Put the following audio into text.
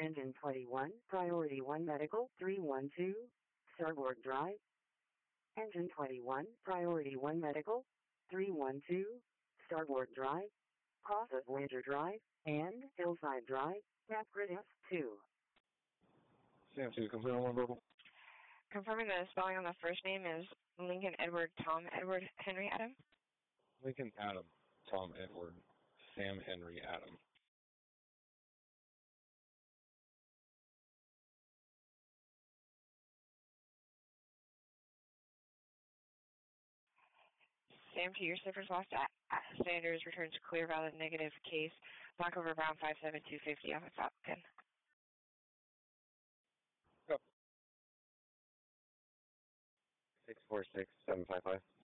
Engine 21, Priority 1 Medical, 312, Starboard Drive. Engine 21, Priority 1 Medical, 312, Starboard Drive, cross of Voyager Drive, and Hillside Drive, Grid F2. Sam 2, confirm one verbal. Confirming the spelling on the first name is Lincoln Edward Tom Edward Henry Adam. Lincoln Adam, Tom Edward, Sam Henry Adam. Sam 2, your Ciphers lost at Sanders returns clear valid negative case. Black over Brown 57250 off of Falcon. Go. 646755.